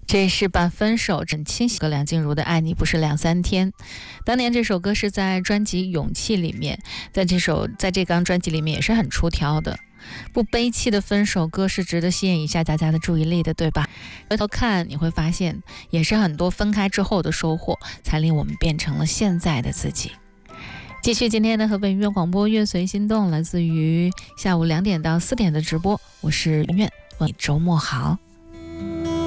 这是把分手很清晰。梁静茹的《爱你不是两三天》，当年这首歌是在专辑《勇气》里面，在这张专辑里面也是很出挑的。不悲戚的分手歌是值得吸引一下大家的注意力的，对吧？回头看你会发现，也是很多分开之后的收获，才令我们变成了现在的自己。继续今天的河北音乐广播乐随心动，来自于下午2点到4点的直播，我是圆圆，祝你周末好。